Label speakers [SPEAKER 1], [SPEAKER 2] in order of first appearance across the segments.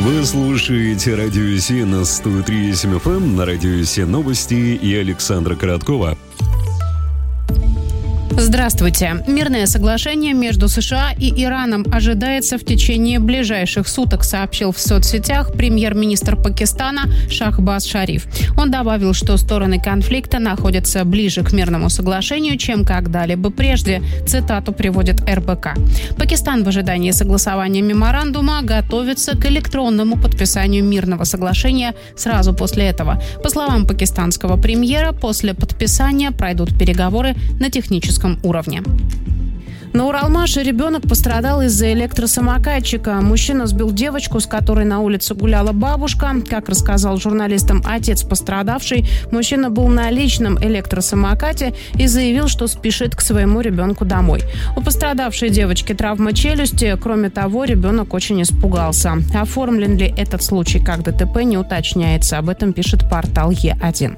[SPEAKER 1] Вы слушаете Радио Си на 103.7 FM, на Радио Си новости и Александра Короткова.
[SPEAKER 2] Здравствуйте. Мирное соглашение между США и Ираном ожидается в течение ближайших суток, сообщил в соцсетях премьер-министр Пакистана Шахбаз Шариф. Он добавил, что стороны конфликта находятся ближе к мирному соглашению, чем когда-либо прежде. Цитату приводит РБК. Пакистан в ожидании согласования меморандума готовится к электронному подписанию мирного соглашения сразу после этого. По словам пакистанского премьера, после подписания пройдут переговоры на техническом уровне. На Уралмаше ребенок пострадал из-за электросамокатчика. Мужчина сбил девочку, с которой на улице гуляла бабушка. Как рассказал журналистам отец пострадавшей, мужчина был на личном электросамокате и заявил, что спешит к своему ребенку домой. У пострадавшей девочки травма челюсти. Кроме того, ребенок очень испугался. Оформлен ли этот случай как ДТП, не уточняется. Об этом пишет портал Е1.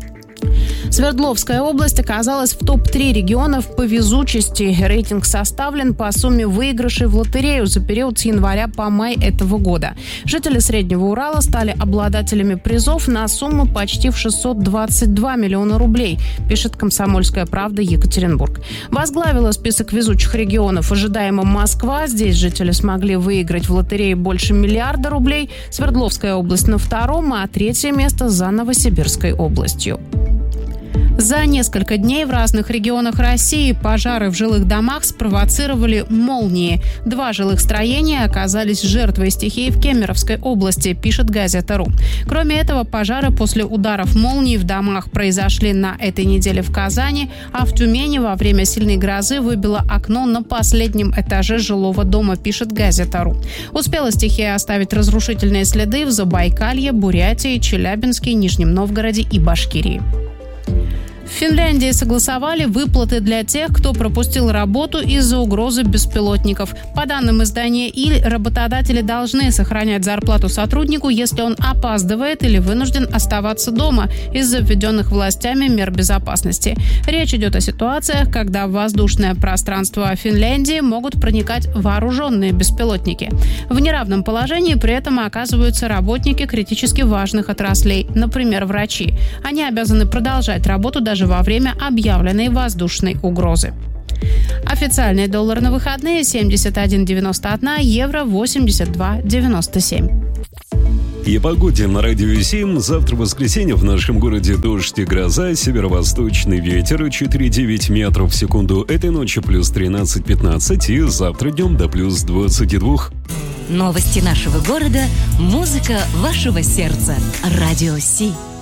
[SPEAKER 2] Свердловская область оказалась в топ-3 регионов по везучести. Рейтинг составлен по сумме выигрышей в лотерею за период с января по май этого года. Жители Среднего Урала стали обладателями призов на сумму почти в 622 миллиона рублей, пишет «Комсомольская правда» Екатеринбург. Возглавила список везучих регионов ожидаемо Москва. Здесь жители смогли выиграть в лотерее больше миллиарда рублей. Свердловская область на втором, а третье место за Новосибирской областью. За несколько дней в разных регионах России пожары в жилых домах спровоцировали молнии. 2 жилых строения оказались жертвой стихии в Кемеровской области, пишет Газета.ру. Кроме этого, пожары после ударов молний в домах произошли на этой неделе в Казани, а в Тюмени во время сильной грозы выбило окно на последнем этаже жилого дома, пишет Газета.ру. Успела стихия оставить разрушительные следы в Забайкалье, Бурятии, Челябинске, Нижнем Новгороде и Башкирии. В Финляндии согласовали выплаты для тех, кто пропустил работу из-за угрозы беспилотников. По данным издания «Иль», работодатели должны сохранять зарплату сотруднику, если он опаздывает или вынужден оставаться дома из-за введенных властями мер безопасности. Речь идет о ситуациях, когда в воздушное пространство Финляндии могут проникать вооруженные беспилотники. В неравном положении при этом оказываются работники критически важных отраслей, например, врачи. Они обязаны продолжать работу даже во время объявленной воздушной угрозы. Официальный доллар на выходные 71,91, евро 82,97.
[SPEAKER 1] И о погоде на Радио 7. Завтра воскресенье в нашем городе дождь и гроза, северо-восточный ветер 4,9 метров в секунду. Этой ночью плюс 13-15 и завтра днем до плюс 22.
[SPEAKER 3] Новости нашего города, музыка вашего сердца. Радио Си.